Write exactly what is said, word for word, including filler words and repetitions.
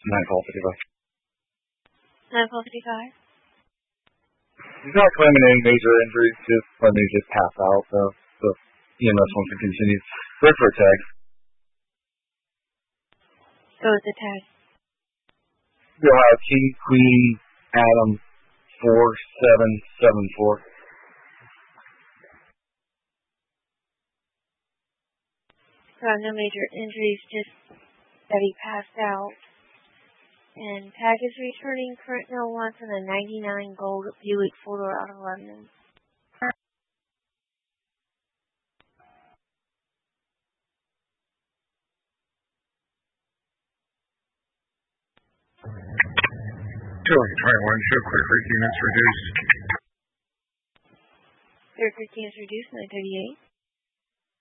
nine call fifty-five. nine call fifty-five. He's not claiming any major injuries, just claiming he just passed out, so the E M S wants to continue. Wait for a tag. Go with the tag. You'll have King, Queen, Adam, four, seven, seven, four. So no major injuries, just that he passed out. And tag is returning current no one from the ninety-nine gold Buick four-door out of London. Tilly twenty-one, show clear creek units reduced. Clear creek units reduced, nine thirty-eight.